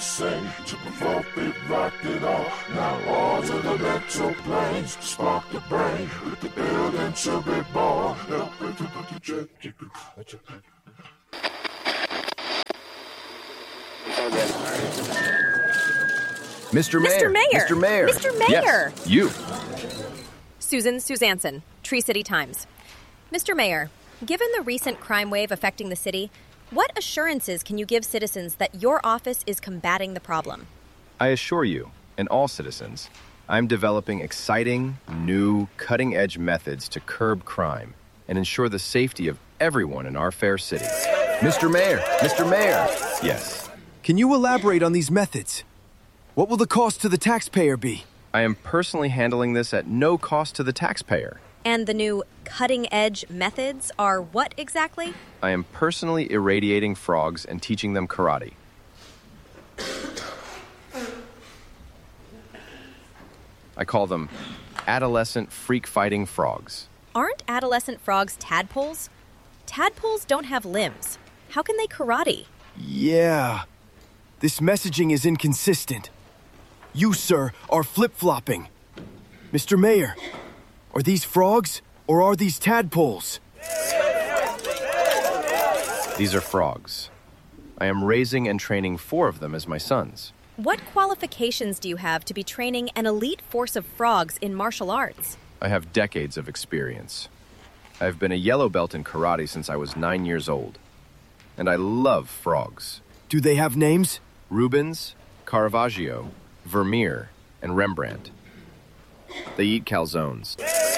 sing to provoke it, rock it all. Now all to the mental planes, spark the brain with the building to be born. Mr. Mayor! Mr. Mayor! Mr. Mayor! Yes, you! Susan Suzanson, Tree City Times. Mr. Mayor, given the recent crime wave affecting the city, what assurances can you give citizens that your office is combating the problem? I assure you, and all citizens, I'm developing exciting, new, cutting-edge methods to curb crime and ensure the safety of everyone in our fair city. Mr. Mayor! Mr. Mayor! Yes. Can you elaborate on these methods? What will the cost to the taxpayer be? I am personally handling this at no cost to the taxpayer. And the new cutting-edge methods are what exactly? I am personally irradiating frogs and teaching them karate. I call them adolescent freak-fighting frogs. Aren't adolescent frogs tadpoles? Tadpoles don't have limbs. How can they karate? Yeah. This messaging is inconsistent. You, sir, are flip-flopping. Mr. Mayor, are these frogs or are these tadpoles? These are frogs. I am raising and training 4 of them as my sons. What qualifications do you have to be training an elite force of frogs in martial arts? I have decades of experience. I've been a yellow belt in karate since I was 9 years old. And I love frogs. Do they have names? Rubens, Caravaggio, Vermeer, and Rembrandt. They eat calzones.